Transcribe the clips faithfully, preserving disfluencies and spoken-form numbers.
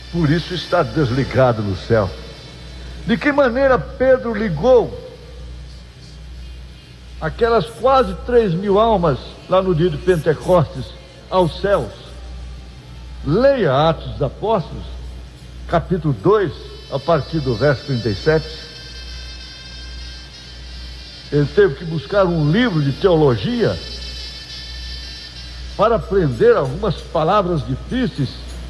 por isso está desligado no céu. De que maneira Pedro ligou aquelas quase três mil almas lá no dia de Pentecostes aos céus? Leia Atos dos Apóstolos, capítulo dois, a partir do verso trinta e sete. Ele teve que buscar um livro de teologia para aprender algumas palavras difíceis,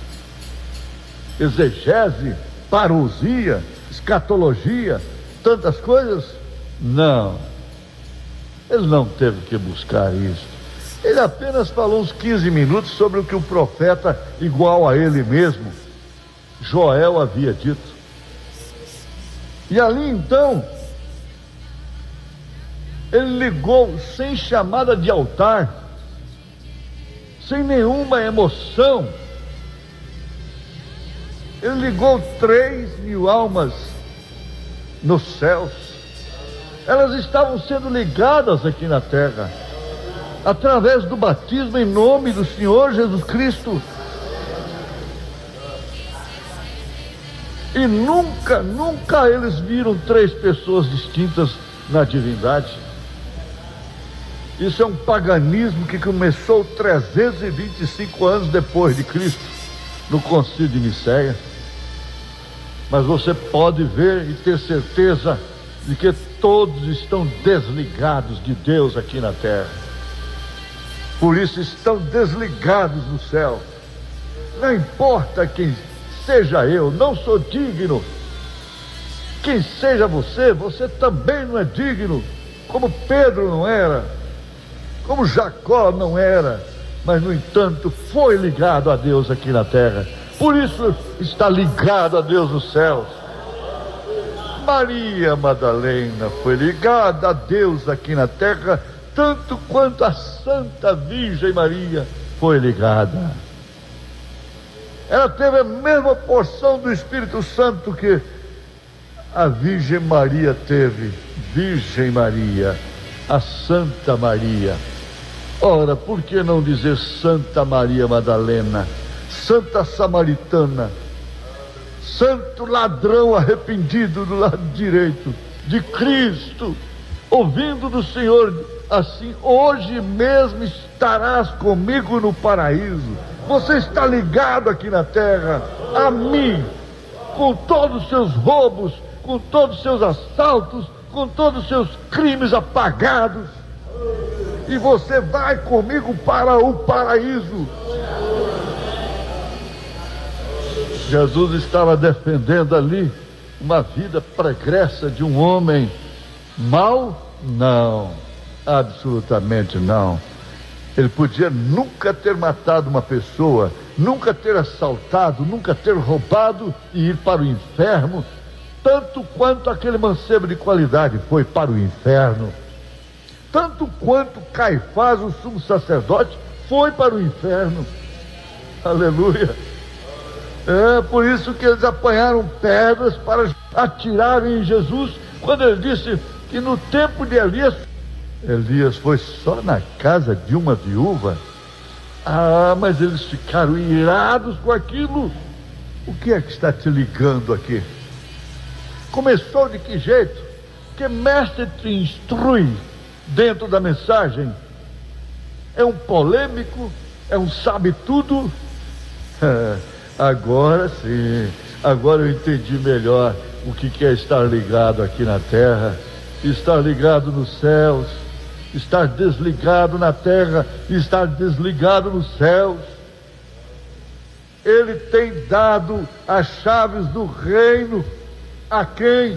exegese, parousia, escatologia, tantas coisas. Não, ele não teve que buscar isso. Ele apenas falou uns quinze minutos sobre o que o profeta, igual a ele mesmo, Joel, havia dito. E ali então, ele ligou sem chamada de altar, sem nenhuma emoção. Ele ligou três mil almas nos céus. Elas estavam sendo ligadas aqui na terra, através do batismo em nome do Senhor Jesus Cristo. E nunca, nunca eles viram três pessoas distintas na divindade. Isso é um paganismo que começou trezentos e vinte e cinco anos depois de Cristo, no Concílio de Nicéia. Mas você pode ver e ter certeza de que todos estão desligados de Deus aqui na terra. Por isso estão desligados no céu. Não importa quem seja eu, não sou digno. Quem seja você, você também não é digno, como Pedro não era, como Jacó não era, mas no entanto foi ligado a Deus aqui na terra. Por isso está ligado a Deus nos céus. Maria Madalena foi ligada a Deus aqui na terra, tanto quanto a Santa Virgem Maria foi ligada. Ela teve a mesma porção do Espírito Santo que a Virgem Maria teve. Virgem Maria, a Santa Maria. Ora, por que não dizer Santa Maria Madalena, Santa Samaritana, Santo ladrão arrependido do lado direito de Cristo, ouvindo do Senhor assim: hoje mesmo estarás comigo no paraíso. Você está ligado aqui na terra a mim, com todos os seus roubos, com todos os seus assaltos, com todos os seus crimes apagados, e você vai comigo para o paraíso. Jesus estava defendendo ali uma vida pregressa de um homem mau? Não, absolutamente não. Ele podia nunca ter matado uma pessoa, nunca ter assaltado, nunca ter roubado e ir para o inferno, tanto quanto aquele mancebo de qualidade foi para o inferno, tanto quanto Caifás, o sumo sacerdote, foi para o inferno. Aleluia. É por isso que eles apanharam pedras para atirarem em Jesus, quando ele disse que no tempo de Elias, Elias foi só na casa de uma viúva. Ah, mas eles ficaram irados com aquilo. O que é que está te ligando aqui? Começou de que jeito? Que mestre te instrui dentro da mensagem? É um polêmico? É um sabe-tudo? Agora sim, agora eu entendi melhor o que é estar ligado aqui na terra. Estar ligado nos céus, estar desligado na terra, estar desligado nos céus. Ele tem dado as chaves do reino a quem?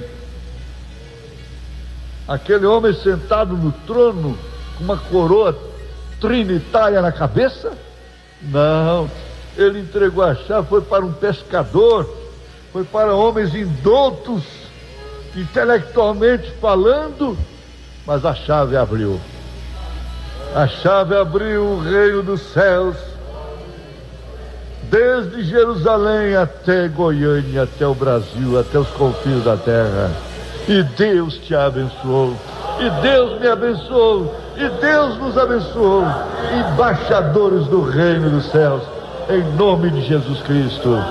Aquele homem sentado no trono com uma coroa trinitária na cabeça? Não, ele entregou a chave, foi para um pescador, foi para homens indoutos, intelectualmente falando, mas a chave abriu. A chave abriu o reino dos céus, desde Jerusalém até Goiânia, até o Brasil, até os confins da terra. E Deus te abençoou, e Deus me abençoou, e Deus nos abençoou, embaixadores do reino dos céus, em nome de Jesus Cristo.